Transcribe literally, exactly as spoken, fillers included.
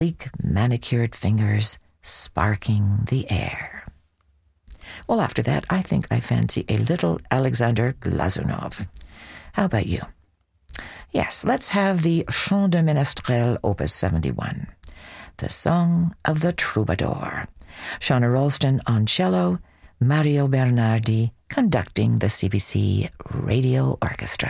sleek manicured fingers sparking the air. Well, after that, I think I fancy a little Alexander Glazunov. How about you? Yes, let's have the Chant de Ménestrel, Opus seventy-one, the Song of the Troubadour. Shauna Ralston on cello, Mario Bernardi conducting the C B C Radio Orchestra.